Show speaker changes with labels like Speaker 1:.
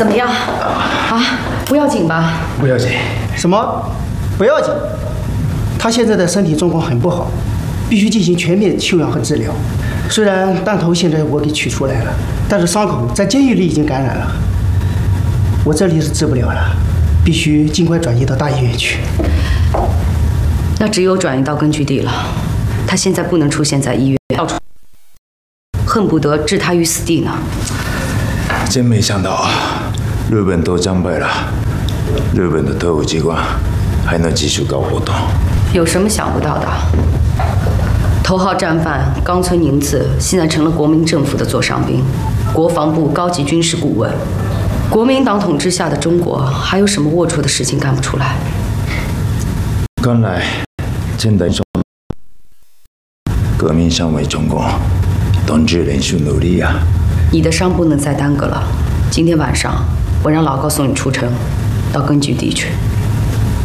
Speaker 1: 怎么样？啊，不要紧吧？
Speaker 2: 不要紧。
Speaker 3: 什么？不要紧？他现在的身体状况很不好，必须进行全面休养和治疗。虽然弹头现在我给取出来了，但是伤口在监狱里已经感染了，我这里是治不了了，必须尽快转移到大医院去。
Speaker 1: 那只有转移到根据地了。他现在不能出现在医院，到处恨不得置他于死地呢。
Speaker 2: 真没想到啊，日本都战败了，日本的特务机关还能继续搞活动。
Speaker 1: 有什么想不到的？头号战犯冈村宁次现在成了国民政府的座上宾，国防部高级军事顾问。国民党统治下的中国，还有什么龌龊的事情干不出来？
Speaker 2: 看来，现代革命尚未成功，同志连续努力啊！
Speaker 1: 你的伤不能再耽搁了。今天晚上，我让老高送你出城，到根据地去。